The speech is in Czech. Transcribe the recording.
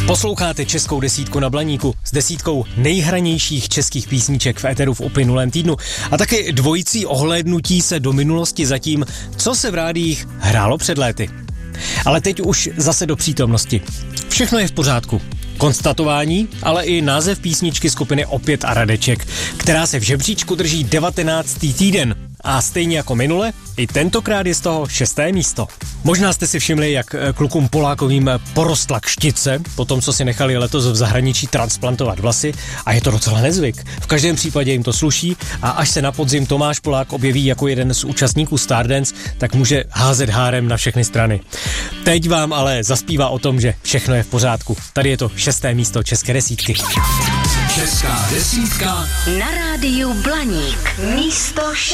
Posloucháte Českou desítku na Blaníku s desítkou nejhranějších českých písniček v éteru v uplynulém týdnu a taky dvojicí ohlédnutí se do minulosti za tím, co se v rádiích hrálo před léty. Ale teď už zase do přítomnosti. Všechno je v pořádku. Konstatování, ale i název písničky skupiny Opět a Radeček, která se v žebříčku drží 19. týden. A stejně jako minule, i tentokrát je z toho 6. místo. Možná jste si všimli, jak klukům Polákovým porostla kštice, po tom, co si nechali letos v zahraničí transplantovat vlasy, a je to docela nezvyk. V každém případě jim to sluší a až se na podzim Tomáš Polák objeví jako jeden z účastníků Stardance, tak může házet hárem na všechny strany. Teď vám ale zaspívá o tom, že všechno je v pořádku. Tady je to 6. místo České desítky. Česká desítka na rádiu Blaník. Místo 6.